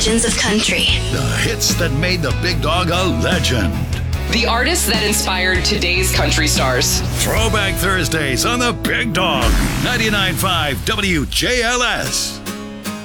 legends of country. The hits that made the Big Dog a legend. The artists that inspired today's country stars. Throwback Thursdays on the Big Dog. 99.5 WJLS.